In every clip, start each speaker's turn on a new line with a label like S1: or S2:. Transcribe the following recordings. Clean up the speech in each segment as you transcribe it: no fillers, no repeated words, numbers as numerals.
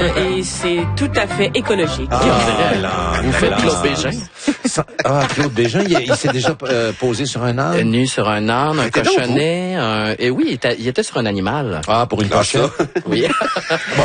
S1: et c'est tout à fait écologique.
S2: Vous faites Claude Bégin.
S3: Claude Bégin, il s'est déjà posé sur un âne?
S2: Nu sur un âne, un cochonnet, et oui, il était sur un animal.
S3: Ah, pour une cochonne?
S2: Oui.
S3: Bon,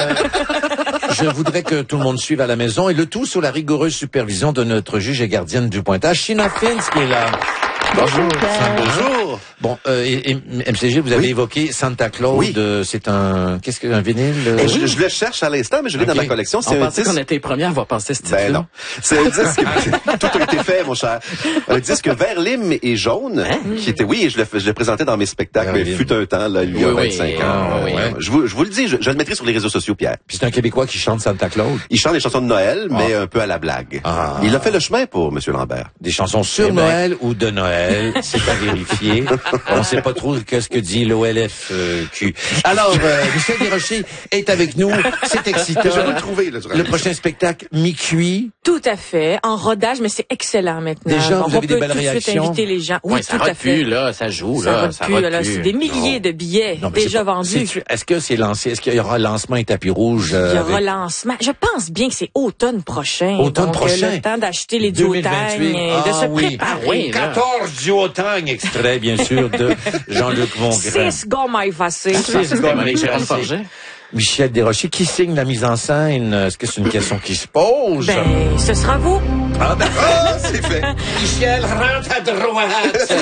S3: je voudrais que tout le monde suive à la maison, et le tout sous la rigoureuse supervision de notre juge et gardienne du pointage, Sheena Fins, qui est là.
S4: Bonjour.
S3: Bonjour. Bon, et MCG, vous avez évoqué Santa Claus.
S4: Oui.
S3: C'est un, qu'est-ce qu'un vinyle?
S4: Je le cherche à l'instant, mais je l'ai dans ma collection.
S2: On pensait qu'on était les premiers à avoir pensé ce titre-là.
S4: Ben non. C'est un disque, tout a été fait, mon cher. Un disque vert lime et jaune, qui était, je le présentais dans mes spectacles, il fut un temps, là, il y a 25 ans. Je vous le dis, je le mettrai sur les réseaux sociaux, Pierre.
S3: Puis c'est un Québécois qui chante Santa Claus.
S4: Il chante des chansons de Noël, mais un peu à la blague. Il a fait le chemin pour M. Lambert.
S3: Des chansons sur Noël ou de Noël, c'est à vérifier. On sait pas trop qu'est-ce que dit l'OLFQ. Alors, Michel Desrochers est avec nous. C'est excitant.
S4: Je vais le trouver, là,
S3: le prochain spectacle, mi-cuit.
S1: Tout à fait. En rodage, mais c'est excellent maintenant.
S3: Déjà, vous avez des belles
S1: On peut tout de suite
S3: réactions?
S1: inviter les gens. Oui,
S2: ça
S1: tout à fait.
S2: là, ça joue,
S1: Ça
S2: là.
S1: rote
S2: Ça
S1: plus,
S2: rote
S1: là.
S2: plus.
S1: C'est des milliers de billets déjà vendus.
S3: Est-ce que c'est lancé? Est-ce qu'il y aura lancement et tapis rouge?
S1: Il y aura lancement. Je pense bien que c'est automne prochain.
S3: Automne prochain?
S1: Le temps d'acheter les duotangs et de se préparer.
S2: oui,
S3: 14 duotangs, extrait, bien sûr, de Jean-Luc Mongrain.
S1: 6 gommes à effacer.
S3: 6 gommes
S2: Avec Jérôme Forget.
S3: Michel Desrochers, qui signe la mise en scène? Est-ce que c'est une question qui se pose?
S1: Ben, ce sera vous.
S3: Ah, d'accord,
S4: c'est fait.
S3: Michel, rentre à droite.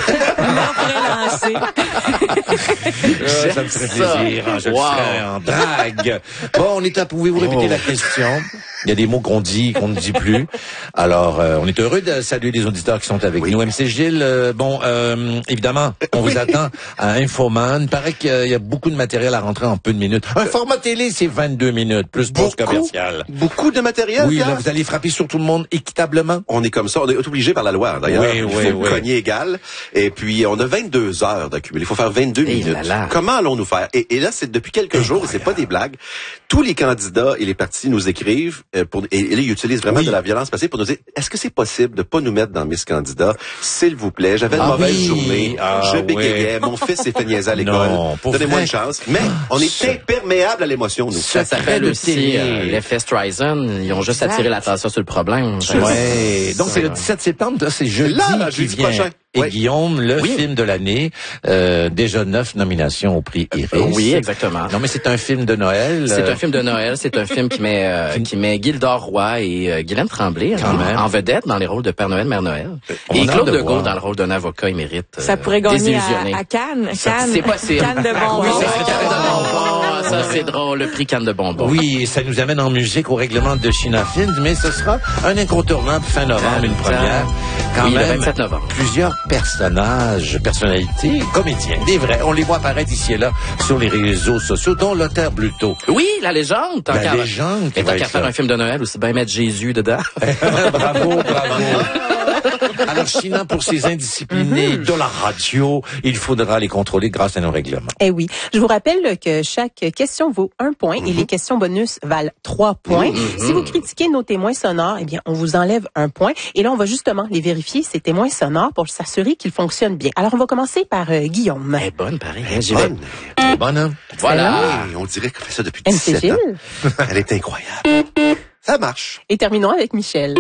S1: On pourrait lancer.
S3: Ça me ferait plaisir. Je le serais en drague. Bon, pouvez-vous répéter la question? Il y a des mots qu'on dit, qu'on ne dit plus. Alors, on est heureux de saluer les auditeurs qui sont avec nous. MC Gilles, évidemment, on vous attend à Infoman. Il paraît qu'il y a beaucoup de matériel à rentrer en peu de minutes. Un format télé, c'est 22 minutes, plus pause commerciale.
S4: Beaucoup de matériel,
S3: Oui,
S4: Pierre?
S3: là, vous allez frapper sur tout le monde équitablement.
S4: On est comme ça, on est obligé par la loi, d'ailleurs.
S3: Oui,
S4: il faut cogner égal. Et puis, on a 22 heures d'accumuler. Il faut faire 22 minutes. Comment allons-nous faire? Et là, c'est depuis quelques jours, et c'est pas des blagues. Tous les candidats et les partis nous écrivent, et là, ils utilisent vraiment de la violence passée pour nous dire, est-ce que c'est possible de pas nous mettre dans Miss Candidat? S'il vous plaît, j'avais une mauvaise journée, je bégayais, mon fils s'est fait niaiser à l'école. Donnez-moi une chance. Mais on est imperméable à l'émotion, nous.
S2: Ça s'appelle aussi l'effet Streisand. Ils ont juste attiré l'attention sur le problème.
S3: Ouais. Donc, c'est le 17 septembre, c'est jeudi qui vient.
S4: Prochain.
S3: Et Guillaume, le film de l'année, déjà 9 nominations au prix Iris.
S2: Oui, exactement.
S3: Non, mais c'est un film de Noël.
S2: C'est un film de Noël. C'est un film qui met Gildor Roy et Guylaine Tremblay en vedette dans les rôles de Père Noël, Mère Noël. Et Claude Legault dans le rôle d'un avocat émérite.
S1: Ça pourrait gagner à Cannes.
S2: C'est possible.
S1: Cannes de bonbons.
S2: Oui, c'est Cannes de bonbons. Ça, c'est drôle. Le prix Cannes de bonbons.
S3: Oui, ça nous amène en musique au règlement de Sheena Fins, mais ce sera un incontournable fin novembre, une première. Quand même,
S2: le 27 novembre.
S3: Plusieurs personnalités, comédiens, des vrais. On les voit apparaître ici et là sur les réseaux sociaux, dont Lothar Bluteau.
S2: Oui, la légende.
S3: La légende.
S2: Et tant qu'à faire un film de Noël, aussi bien mettre Jésus dedans.
S3: Bravo. Alors, Sheena, pour ces indisciplinés de la radio, il faudra les contrôler grâce à nos règlements.
S5: Eh oui. Je vous rappelle que chaque question vaut 1 point et les questions bonus valent 3 points. Si vous critiquez nos témoins sonores, eh bien, on vous enlève 1 point. Et là, on va justement les vérifier, ces témoins sonores, pour s'assurer qu'ils fonctionnent bien. Alors, on va commencer par Guillaume.
S2: Elle est bonne, pareil.
S3: Bonne, hein?
S2: Voilà.
S4: Oui, on dirait qu'on fait ça depuis 17 ans. Elle est incroyable. Ça marche.
S5: Et terminons avec Michel.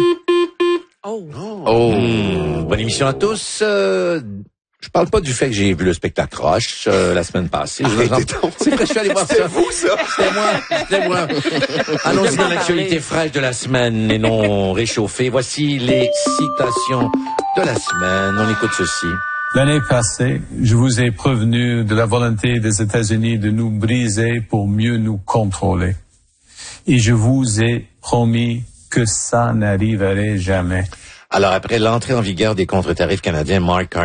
S3: Bonne émission à tous. Je parle pas du fait que j'ai vu le spectacle Roche la semaine passée. C'est que je suis allé voir ça.
S4: C'est vous, ça?
S3: C'était moi. Allons-y dans l'actualité fraîche de la semaine et non réchauffée. Voici les citations de la semaine. On écoute ceci.
S6: L'année passée, je vous ai prévenu de la volonté des États-Unis de nous briser pour mieux nous contrôler. Et je vous ai promis que ça n'arriverait jamais.
S3: Alors, après l'entrée en vigueur des contre-tarifs canadiens, Mark